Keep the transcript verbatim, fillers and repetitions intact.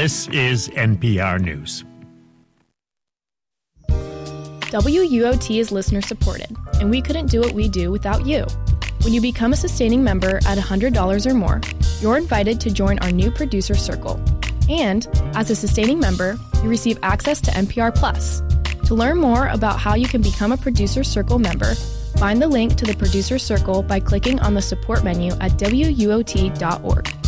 This is N P R News. W U O T is listener supported, and we couldn't do what we do without you. When you become a sustaining member at one hundred dollars or more, you're invited to join our new producer circle. And as a sustaining member, you receive access to N P R Plus. To learn more about how you can become a producer circle member, find the link to the producer circle by clicking on the support menu at W U O T dot org.